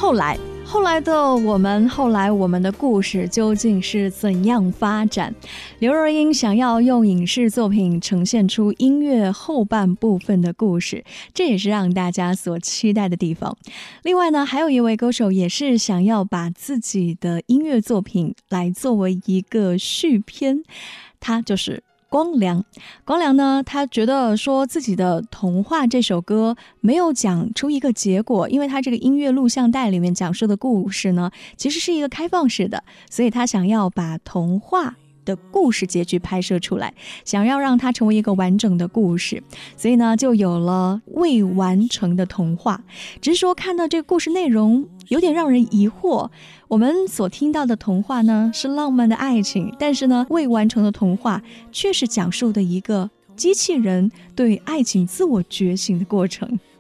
后来我们的故事究竟是怎样发展？刘若英想要用影视作品呈现出音乐后半部分的故事，这也是让大家所期待的地方。另外呢，还有一位歌手也是想要把自己的音乐作品来作为一个续篇，他就是光良呢，他觉得说自己的《童话》这首歌没有讲出一个结果，因为他这个音乐录像带里面讲述的故事呢，其实是一个开放式的，所以他想要把童话的故事结局拍摄出来，想要让它成为一个完整的故事，所以呢，就有了未完成的童话。只是说看到这个故事内容有点让人疑惑，我们所听到的童话呢是浪漫的爱情，但是呢，未完成的童话却是讲述的一个机器人对爱情自我觉醒的过程。